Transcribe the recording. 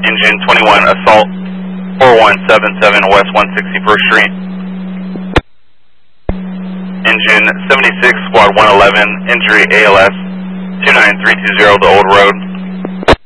Engine 21 Assault 4177 West 161st Street. Engine 76 Squad 111 Injury ALS 29320 The Old Road.